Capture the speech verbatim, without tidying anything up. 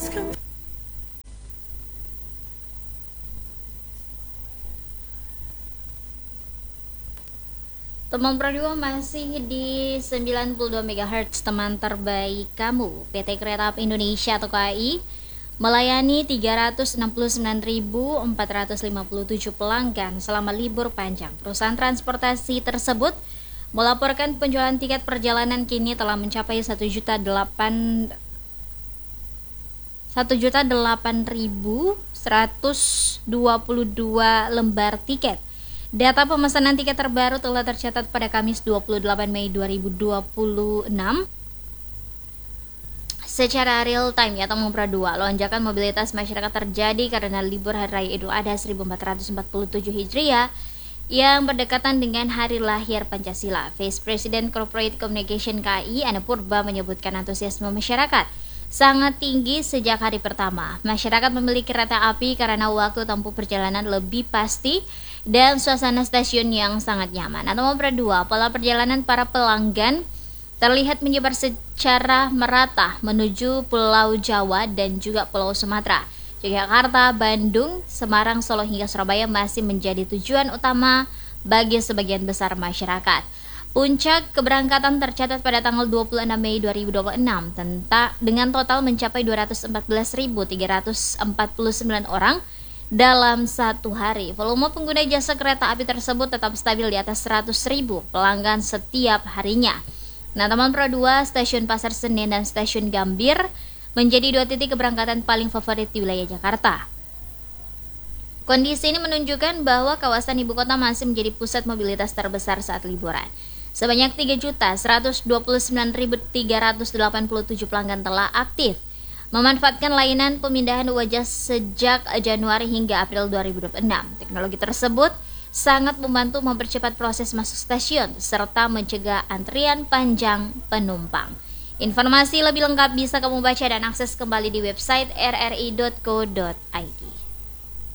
Teman Pro masih di sembilan puluh dua megahertz, teman terbaik kamu. P T Kereta Api Indonesia atau K A I melayani tiga ratus enam puluh sembilan ribu empat ratus lima puluh tujuh pelanggan selama libur panjang. Perusahaan transportasi tersebut melaporkan penjualan tiket perjalanan kini telah mencapai satu juta delapan ribu seratus dua puluh dua lembar tiket. Data pemesanan tiket terbaru telah tercatat pada Kamis dua puluh delapan Mei dua ribu dua puluh enam secara real time ya teman Pro dua. Lonjakan mobilitas masyarakat terjadi karena libur Hari Raya Idul Adha seribu empat ratus empat puluh tujuh Hijriah yang berdekatan dengan hari lahir Pancasila. Vice President Corporate Communication K A I Ana Purba menyebutkan antusiasme masyarakat sangat tinggi sejak hari pertama. Masyarakat memilih kereta api karena waktu tempuh perjalanan lebih pasti dan suasana stasiun yang sangat nyaman. Atau nomor dua, pola perjalanan para pelanggan terlihat menyebar secara merata menuju Pulau Jawa dan juga Pulau Sumatera. Yogyakarta, Bandung, Semarang, Solo hingga Surabaya masih menjadi tujuan utama bagi sebagian besar masyarakat. Puncak keberangkatan tercatat pada tanggal dua puluh enam Mei dua ribu dua puluh enam tentang dengan total mencapai dua ratus empat belas ribu tiga ratus empat puluh sembilan orang dalam satu hari. Volume pengguna jasa kereta api tersebut tetap stabil di atas seratus ribu pelanggan setiap harinya. Nah, teman Pro dua, stasiun Pasar Senen dan stasiun Gambir menjadi dua titik keberangkatan paling favorit di wilayah Jakarta. Kondisi ini menunjukkan bahwa kawasan ibu kota masih menjadi pusat mobilitas terbesar saat liburan. Sebanyak tiga juta seratus dua puluh sembilan ribu tiga ratus delapan puluh tujuh pelanggan telah aktif memanfaatkan layanan pemindahan wajah sejak Januari hingga April dua ribu dua puluh enam. Teknologi tersebut sangat membantu mempercepat proses masuk stasiun serta mencegah antrian panjang penumpang. Informasi lebih lengkap bisa kamu baca dan akses kembali di website r r i dot co dot i d.